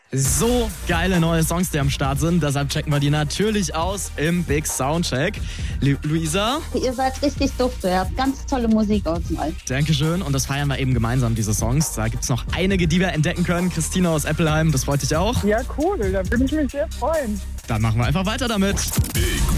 So geile neue Songs, die am Start sind. Deshalb checken wir die natürlich aus im Big Soundcheck. Luisa? Ihr seid richtig dufte, ihr habt ganz tolle Musik ausmal. Dankeschön. Und das feiern wir eben gemeinsam, diese Songs. Da gibt es noch einige, die wir entdecken können. Christina aus Eppelheim, das freut dich auch? Ja, cool, da würde ich mich sehr freuen. Dann machen wir einfach weiter damit. Big